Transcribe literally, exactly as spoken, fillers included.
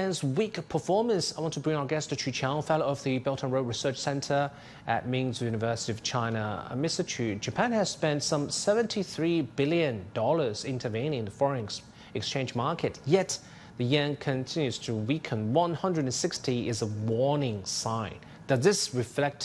yen's weak performance, I want to bring our guest Chu Qiang, fellow of the Belt and Road Research Center at Mingzu University of China. Uh, Mister Chu, Japan has spent some seventy-three billion dollars intervening in the foreign ex exchange market, yet the yen continues to weaken. one hundred sixty is a warning sign. Does this reflect